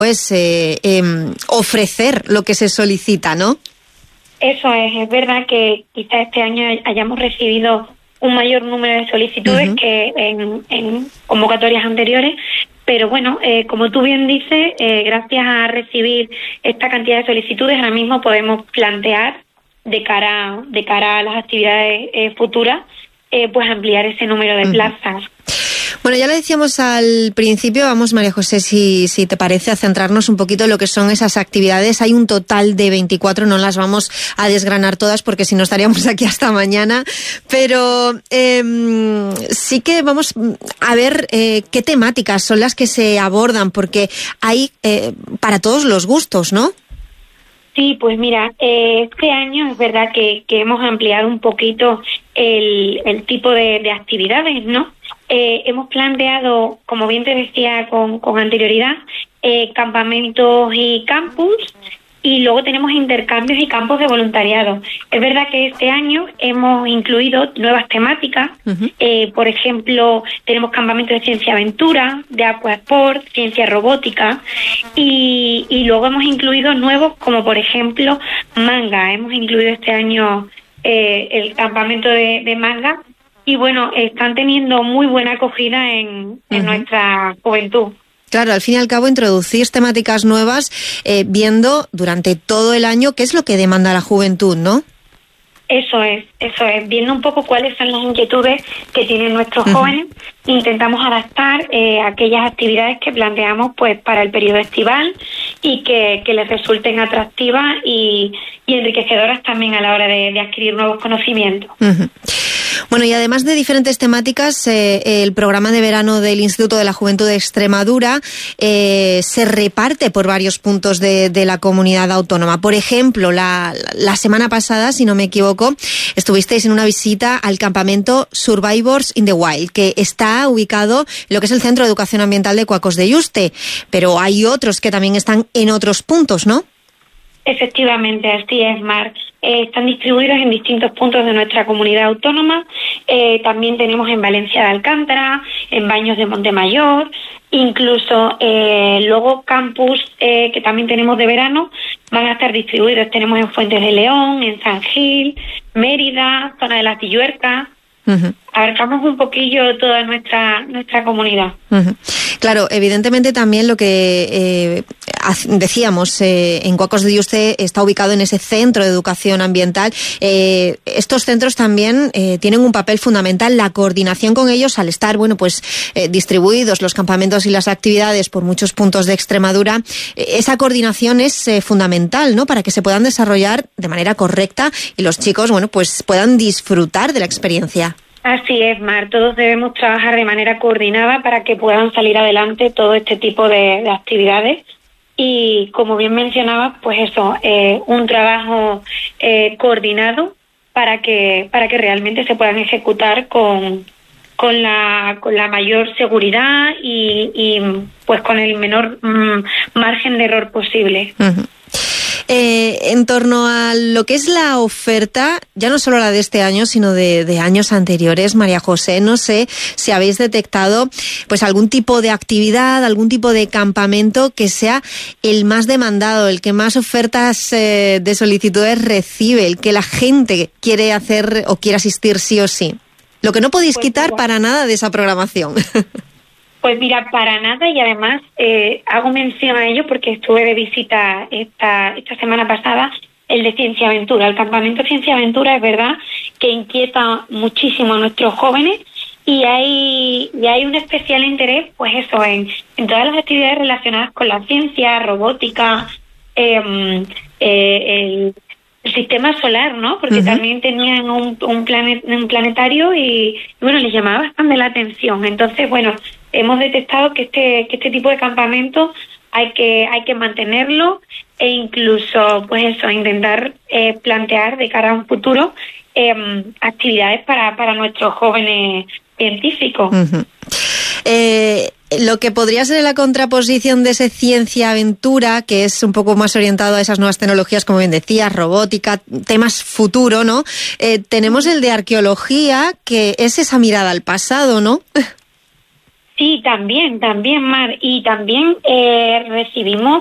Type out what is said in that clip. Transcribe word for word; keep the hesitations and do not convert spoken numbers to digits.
pues eh, eh, ofrecer lo que se solicita, ¿no? Eso es, es verdad que quizá este año hayamos recibido un mayor número de solicitudes uh-huh. que en, en convocatorias anteriores, pero bueno, eh, como tú bien dices, eh, gracias a recibir esta cantidad de solicitudes, ahora mismo podemos plantear de cara, de cara a las actividades eh, futuras, eh, pues ampliar ese número de uh-huh. plazas. Bueno, ya lo decíamos al principio, vamos, María José, si, si te parece, a centrarnos un poquito en lo que son esas actividades. Hay un total de veinticuatro, no las vamos a desgranar todas porque si no estaríamos aquí hasta mañana, pero eh, sí que vamos a ver eh, qué temáticas son las que se abordan, porque hay eh, para todos los gustos, ¿no? Sí, pues mira, eh, este año es verdad que, que hemos ampliado un poquito el, el tipo de, de actividades, ¿no? Eh, hemos planteado, como bien te decía con, con anterioridad, eh, campamentos y campus, y luego tenemos intercambios y campos de voluntariado. Es verdad que este año hemos incluido nuevas temáticas, uh-huh. eh, por ejemplo, tenemos campamentos de ciencia-aventura, de aquasport, ciencia robótica, y, y luego hemos incluido nuevos como por ejemplo manga. Hemos incluido este año eh, el campamento de, de manga, y bueno, están teniendo muy buena acogida en, en uh-huh. nuestra juventud. Claro, al fin y al cabo introducir temáticas nuevas, eh, viendo durante todo el año qué es lo que demanda la juventud, ¿no? Eso es, eso es, viendo un poco cuáles son las inquietudes que tienen nuestros uh-huh. jóvenes, intentamos adaptar eh, aquellas actividades que planteamos pues para el periodo estival y que, que les resulten atractivas y, y enriquecedoras también a la hora de, de adquirir nuevos conocimientos. Uh-huh. Bueno, y además de diferentes temáticas, eh, el programa de verano del Instituto de la Juventud de Extremadura eh, se reparte por varios puntos de, de la comunidad autónoma. Por ejemplo, la, la semana pasada, si no me equivoco, estuvisteis en una visita al campamento Survivors in the Wild, que está ubicado en lo que es el Centro de Educación Ambiental de Cuacos de Yuste, pero hay otros que también están en otros puntos, ¿no? Efectivamente, así es, Mar. Eh, están distribuidos en distintos puntos de nuestra comunidad autónoma. Eh, también tenemos en Valencia de Alcántara, en Baños de Montemayor, incluso eh, luego campus eh, que también tenemos de verano van a estar distribuidos. Tenemos en Fuentes de León, en San Gil, Mérida, zona de la Tilluerca. Uh-huh. Abarcamos un poquillo toda nuestra nuestra comunidad. Uh-huh. Claro, evidentemente también lo que eh, decíamos, eh, en Cuacos de Yuste está ubicado en ese centro de educación ambiental. Eh, estos centros también eh, tienen un papel fundamental, la coordinación con ellos al estar, bueno, pues eh, distribuidos los campamentos y las actividades por muchos puntos de Extremadura. Eh, esa coordinación es eh, fundamental, ¿no? Para que se puedan desarrollar de manera correcta y los chicos, bueno, pues puedan disfrutar de la experiencia. Así es, Mar. Todos debemos trabajar de manera coordinada para que puedan salir adelante todo este tipo de, de actividades. Y como bien mencionabas, pues eso, eh, un trabajo eh, coordinado para que para que realmente se puedan ejecutar con con la con la mayor seguridad y, y pues con el menor mm, margen de error posible. Uh-huh. Eh, en torno a lo que es la oferta, ya no solo la de este año, sino de, de años anteriores, María José, no sé si habéis detectado pues algún tipo de actividad, algún tipo de campamento que sea el más demandado, el que más ofertas eh, de solicitudes recibe, el que la gente quiere hacer o quiere asistir sí o sí. Lo que no podéis pues, quitar para nada de esa programación. Pues mira, para nada, y además eh, hago mención a ello porque estuve de visita esta esta semana pasada, el de Ciencia Aventura. El campamento Ciencia Aventura es verdad que inquieta muchísimo a nuestros jóvenes y hay y hay un especial interés, pues eso, en, en todas las actividades relacionadas con la ciencia, robótica, eh, eh, el, el sistema solar, ¿no? Porque uh-huh. también tenían un, un, planet, un planetario y, y bueno, les llamaba bastante la atención. Entonces, bueno, hemos detectado que este que este tipo de campamento hay que hay que mantenerlo e incluso pues eso intentar eh, plantear de cara a un futuro eh, actividades para para nuestros jóvenes científicos. Uh-huh. Eh, lo que podría ser la contraposición de ese ciencia aventura, que es un poco más orientado a esas nuevas tecnologías, como bien decías, robótica, temas futuro, ¿no? Eh, tenemos el de arqueología, que es esa mirada al pasado, ¿no? Sí, también, también, Mar. Y también eh, recibimos